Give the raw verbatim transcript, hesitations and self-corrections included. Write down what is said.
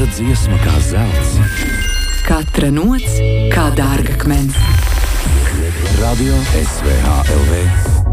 Katra dziesma kā zelts. Katra nots kā dārgakmens. Radio S V H L V